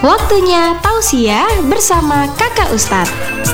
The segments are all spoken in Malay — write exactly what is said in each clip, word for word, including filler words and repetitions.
Waktunya tausiah bersama Kakak Ustadz.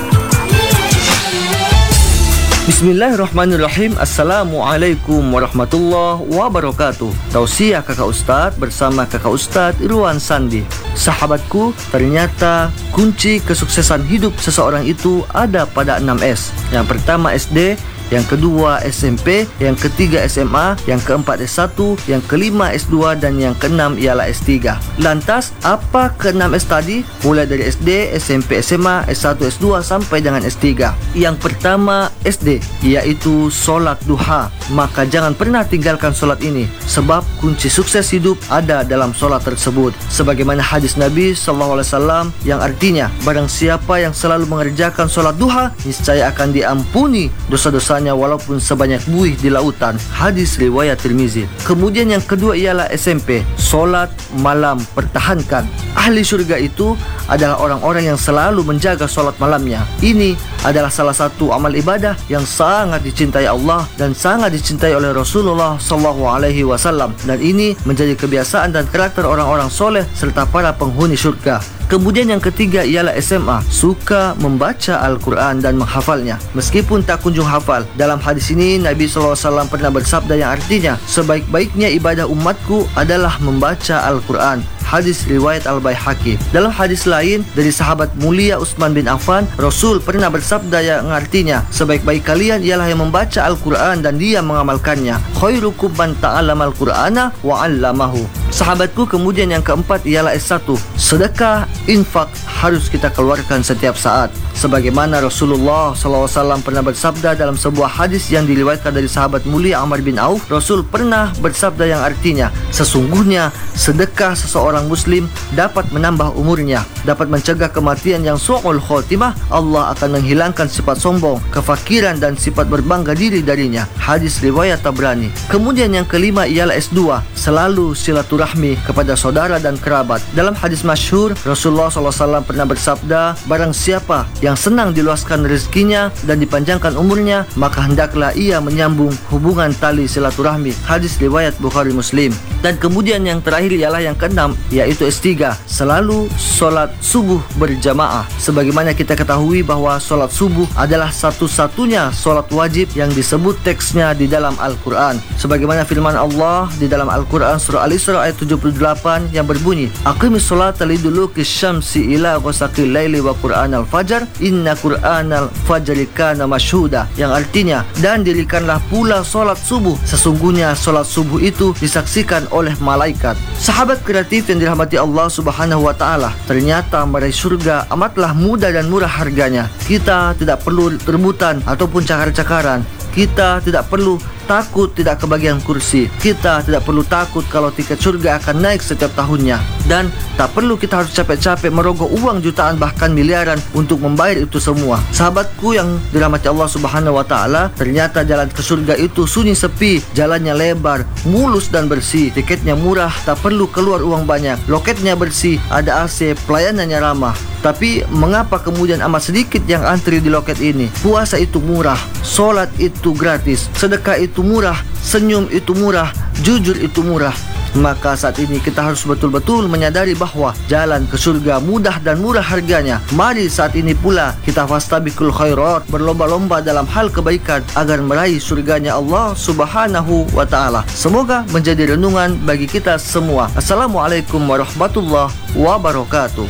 Bismillahirrahmanirrahim. Assalamualaikum warahmatullahi wabarakatuh. Tausiah Kakak Ustadz bersama Kakak Ustadz Irwan Sandi. Sahabatku, ternyata kunci kesuksesan hidup seseorang itu ada pada enam S. Yang pertama S D, yang kedua S M P, yang ketiga S M A, yang keempat S satu, yang kelima S dua, dan yang keenam ialah S tiga. Lantas, apa keenam S tadi? Mulai dari S D, S M P, S M A, S satu, S dua sampai dengan S tiga. Yang pertama S D, iaitu solat duha. Maka jangan pernah tinggalkan solat ini, sebab kunci sukses hidup ada dalam solat tersebut. Sebagaimana hadis Nabi sallallahu alaihi wasallam yang artinya, barang siapa yang selalu mengerjakan solat duha, niscaya akan diampuni dosa-dosanya walaupun sebanyak buih di lautan. Hadis riwayat Tirmizi. Kemudian yang kedua ialah S M P, solat malam pertahankan. Ahli syurga itu adalah orang-orang yang selalu menjaga solat malamnya. Ini adalah salah satu amal ibadah yang sangat dicintai Allah dan sangat dicintai oleh Rasulullah sallallahu alaihi wasallam, dan ini menjadi kebiasaan dan karakter orang-orang soleh serta para penghuni syurga. Kemudian yang ketiga ialah S M A, suka membaca Al-Quran dan menghafalnya meskipun tak kunjung hafal. Dalam hadis ini Nabi sallallahu alaihi wasallam pernah bersabda yang artinya, sebaik-baiknya ibadah umatku adalah membaca Al-Quran. Hadis riwayat Al-Baihaqi. Dalam hadis lain dari sahabat mulia Utsman bin Affan, Rasul pernah bersabda yang artinya, sebaik-baik kalian ialah yang membaca Al-Quran dan dia mengamalkannya. Khairukum man ta'allama Al-Qur'ana wa 'allamahu. Sahabatku, kemudian yang keempat ialah S satu, sedekah, infak harus kita keluarkan setiap saat. Sebagaimana Rasulullah sallallahu alaihi wasallam pernah bersabda dalam sebuah hadis yang diriwayatkan dari sahabat mulia Amr bin Auf, Rasul pernah bersabda yang artinya, sesungguhnya sedekah seseorang muslim dapat menambah umurnya, dapat mencegah kematian yang su'ul khotimah. Allah akan menghilangkan sifat sombong, kefakiran dan sifat berbangga diri darinya. Hadis riwayat Tabrani. Kemudian yang kelima ialah S dua, selalu silaturahmi kepada saudara dan kerabat. Dalam hadis masyhur, Rasulullah sallallahu alaihi wasallam pernah bersabda, barang siapa yang senang diluaskan rezekinya dan dipanjangkan umurnya, maka hendaklah ia menyambung hubungan tali silaturahmi. Hadis riwayat Bukhari Muslim. Dan kemudian yang terakhir ialah yang keenam, yaitu S tiga, selalu solat subuh berjamaah. Sebagaimana kita ketahui bahwa solat subuh adalah satu-satunya solat wajib yang disebut teksnya di dalam Al-Quran. Sebagaimana firman Allah di dalam Al-Quran surah Al-Isra ayat tujuh puluh delapan yang berbunyi, aqimis sholata liduluki syamsi ila ghasaqil laili wa qur'anal fajar inna qur'anal fajri kana masyhuda, yang artinya, dan dirikanlah pula solat subuh, sesungguhnya solat subuh itu disaksikan oleh malaikat. Sahabat kreatif yang dirahmati Allah subhanahu wa ta'ala, ternyata meraih surga amatlah mudah dan murah harganya. Kita tidak perlu rebutan ataupun cakar-cakaran. Kita tidak perlu takut tidak kebagian kursi. Kita tidak perlu takut kalau tiket surga akan naik setiap tahunnya. Dan tak perlu kita harus capek-capek merogoh uang jutaan bahkan miliaran untuk membayar itu semua. Sahabatku yang dirahmati Allah subhanahu wa ta'ala, ternyata jalan ke surga itu sunyi sepi, jalannya lebar, mulus dan bersih. Tiketnya murah, tak perlu keluar uang banyak. Loketnya bersih, ada A C, pelayanannya ramah. Tapi mengapa kemudian amat sedikit yang antri di loket ini? Puasa itu murah, solat itu gratis, sedekah itu murah, senyum itu murah, jujur itu murah. Maka saat ini kita harus betul-betul menyadari bahwa jalan ke surga mudah dan murah harganya. Mari saat ini pula kita fastabiqul khairat, berlomba-lomba dalam hal kebaikan agar meraih surganya Allah subhanahu wa ta'ala. Semoga menjadi renungan bagi kita semua. Assalamualaikum warahmatullahi wabarakatuh.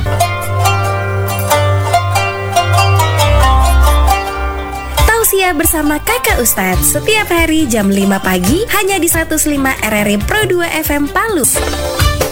Tausiah bersama Kakak Ustadz setiap hari jam lima pagi hanya di seratus lima R R I Pro dua F M Palu.